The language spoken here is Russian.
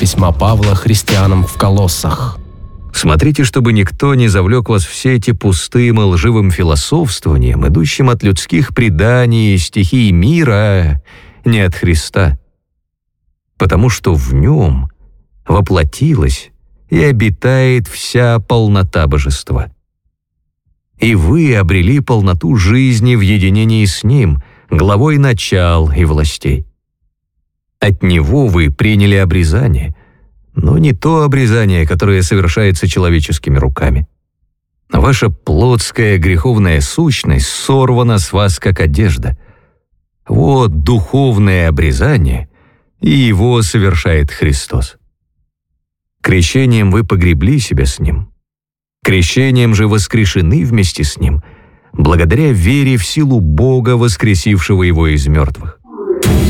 Письма Павла христианам в Колоссах. Смотрите, чтобы никто не завлек вас все эти пустым и лживым философствованием, идущим от людских преданий и стихий мира, не от Христа. Потому что в нем воплотилась и обитает вся полнота божества. И вы обрели полноту жизни в единении с Ним, главой начал и властей. От Него вы приняли обрезание, но не то обрезание, которое совершается человеческими руками. Ваша плотская греховная сущность сорвана с вас, как одежда. Вот духовное обрезание, и его совершает Христос. Крещением вы погребли себя с Ним. Крещением же воскрешены вместе с Ним, благодаря вере в силу Бога, воскресившего Его из мертвых.